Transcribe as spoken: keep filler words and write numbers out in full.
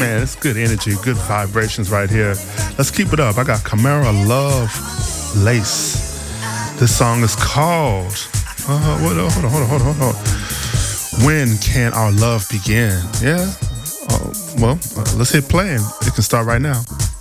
Man, it's good energy, good vibrations right here. Let's keep it up. I got Camara Love Lace. This song is called, uh, hold on, hold on, hold on, hold on, hold on. When Can Our Love Begin? Yeah? Uh, well, uh, let's hit play and it can start right now.